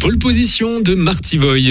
Pole position de Marty Boy,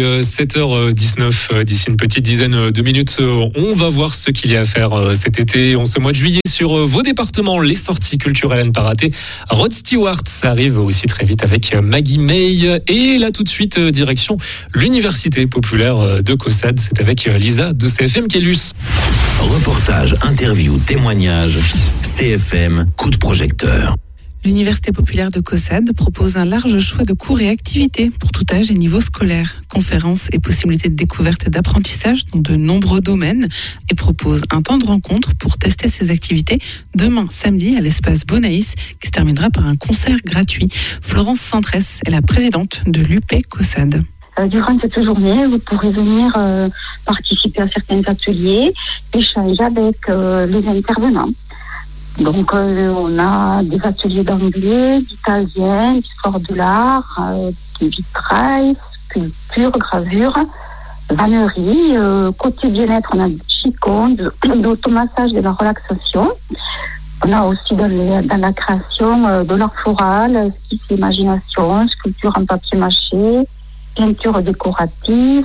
7h19, d'ici une petite dizaine de minutes, on va voir ce qu'il y a à faire cet été, en ce mois de juillet, sur vos départements, les sorties culturelles à ne pas rater. Rod Stewart, ça arrive aussi très vite avec Maggie May, et là tout de suite, direction l'Université populaire de Caussade, c'est avec Lisa de CFM Kélus. Reportage, interview, témoignage, CFM, coup de projecteur. L'Université populaire de Caussade propose un large choix de cours et activités pour tout âge et niveau scolaire, conférences et possibilités de découverte et d'apprentissage dans de nombreux domaines, et propose un temps de rencontre pour tester ces activités demain samedi à l'espace Bonaïs, qui se terminera par un concert gratuit. Florence Centresse est la présidente de l'UP Caussade. Durant cette journée, vous pourrez venir participer à certains ateliers, échanger avec les intervenants. Donc, on a des ateliers d'anglais, d'italien, d'histoire de l'art, de vitrail, sculpture, gravure, vannerie. Côté bien-être, on a du qigong, d'automassage, de la relaxation. On a aussi dans la création de l'art floral, esquisse et imagination, sculpture en papier mâché, peinture décorative,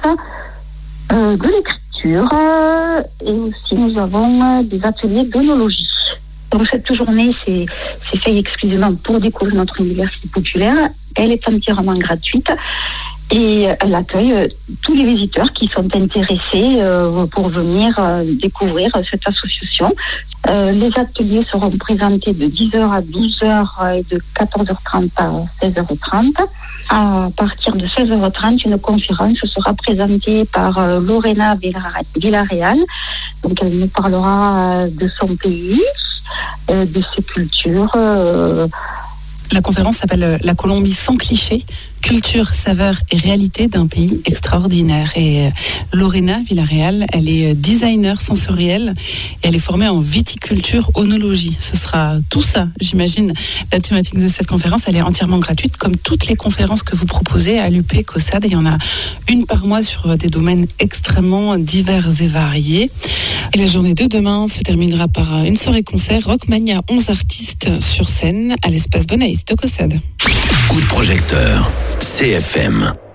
de l'écriture, et aussi nous avons des ateliers d'œnologie. Donc cette journée, c'est fait exclusivement pour découvrir notre université populaire. Elle est entièrement gratuite et elle accueille tous les visiteurs qui sont intéressés pour venir découvrir cette association. Les ateliers seront présentés de 10h à 12h et de 14h30 à 16h30. À partir de 16h30, une conférence sera présentée par Lorena Villarreal. Donc elle nous parlera de son pays, de ses cultures. La conférence s'appelle « La Colombie sans clichés, culture, saveur et réalité d'un pays extraordinaire ». Et Lorena Villarreal, elle est designer sensorielle et elle est formée en viticulture onologie. Ce sera tout ça, j'imagine, la thématique de cette conférence. Elle est entièrement gratuite, comme toutes les conférences que vous proposez à l'UP Caussade. Il y en a une par mois sur des domaines extrêmement divers et variés. Et la journée de demain se terminera par une soirée concert Rockmania, 11 artistes sur scène à l'espace Bonaïs de Caussade. Coup de projecteur, CFM.